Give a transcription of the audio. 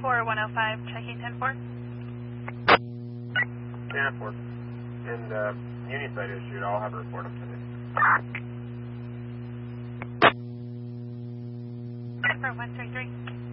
105, checking 10-4. 10-4. And Union site issued, I'll have a report up today. 133.